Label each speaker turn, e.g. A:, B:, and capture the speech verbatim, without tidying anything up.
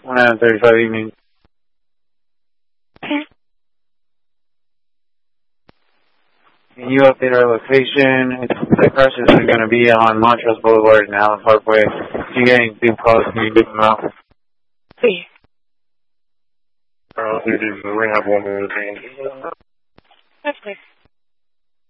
A: one out of thirty-five evening.
B: Okay.
A: Can you update our location? The crush is going to be on Montrose Boulevard and Allen Parkway. If you get any new calls, can you give them out?
B: Please.
C: Carl, we're going to have one more thing.
B: That's good.